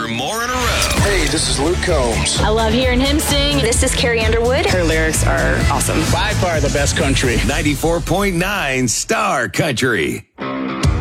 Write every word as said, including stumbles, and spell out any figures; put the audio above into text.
or more in a row. Hey, this is Luke Combs. I love hearing him sing. This is Carrie Underwood. Her lyrics are awesome. By far the best country. ninety-four point nine Star Country.